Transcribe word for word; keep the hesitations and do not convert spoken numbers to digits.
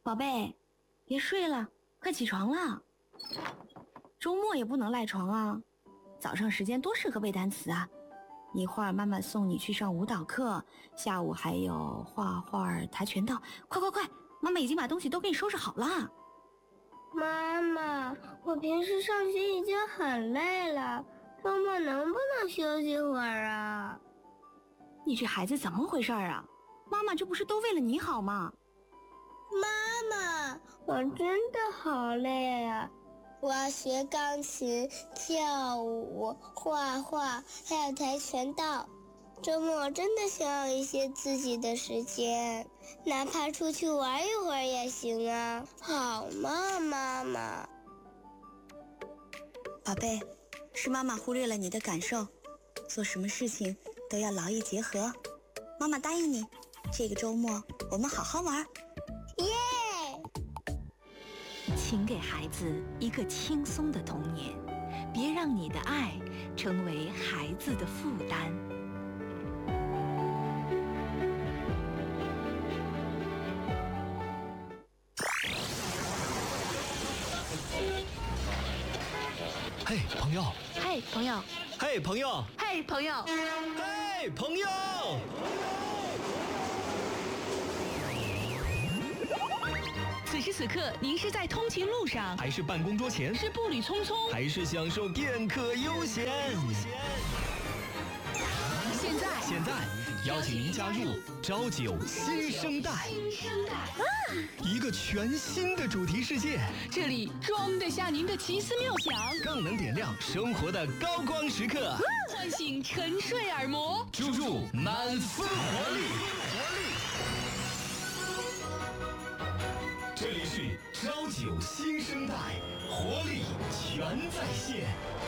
宝贝，别睡了，快起床了。周末也不能赖床啊，早上时间多适合背单词啊。一会儿妈妈送你去上舞蹈课，下午还有画画、跆拳道。快快快，妈妈已经把东西都给你收拾好了。 妈妈，我平时上学已经很累了，周末能不能休息会儿啊？ 你这孩子怎么回事啊？妈妈这不是都为了你好吗？ 妈妈，我真的好累啊！我要学钢琴、跳舞、画画，还有跆拳道。周末真的想要一些自己的时间，哪怕出去玩一会儿也行啊。好吗，妈妈？ 宝贝，是妈妈忽略了你的感受，做什么事情都要劳逸结合。妈妈答应你，这个周末我们好好玩。 耶！ 请给孩子一个轻松的童年，别让你的爱成为孩子的负担。 嘿，朋友！ 嘿，朋友！ 嘿，朋友！ 嘿，朋友！ 嘿，朋友！ 此时此刻，您是在通勤路上， 还是办公桌前？ 是步履匆匆， 还是享受片刻悠闲？ 现在， 现在邀请您加入朝九新生代，一个全新的主题世界， 这里装得下您的奇思妙想， 更能点亮生活的高光时刻， 唤醒沉睡耳膜， 注入满分活力。这里是朝九新生代，活力全在线。